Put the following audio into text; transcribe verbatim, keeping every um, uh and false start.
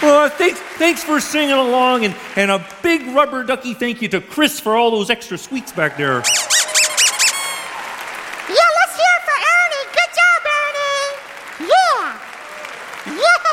Uh, thanks, thanks for singing along, and, and a big rubber ducky thank you to Chris for all those extra sweets back there.